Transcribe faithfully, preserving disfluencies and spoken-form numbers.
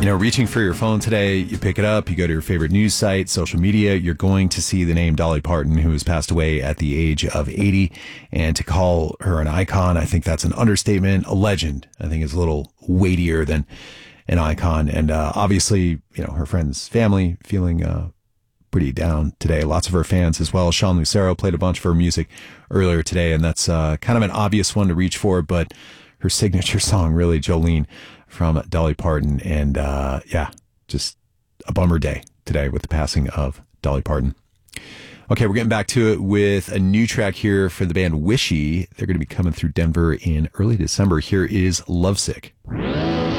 You know, reaching for your phone today, you pick it up, you go to your favorite news site, social media, you're going to see the name Dolly Parton, who has passed away at the age of eighty. And to call her an icon, I think that's an understatement. A legend, I think, is a little weightier than an icon. And uh, obviously, you know, her friends, family feeling uh, pretty down today. Lots of her fans as well. Sean Lucero played a bunch of her music earlier today, and that's uh, kind of an obvious one to reach for, but her signature song, really, Jolene, from Dolly Parton. And uh, yeah, just a bummer day today with the passing of Dolly Parton. Okay, we're getting back to it with a new track here for the band Wishy. They're going to be coming through Denver in early December. Here is Lovesick.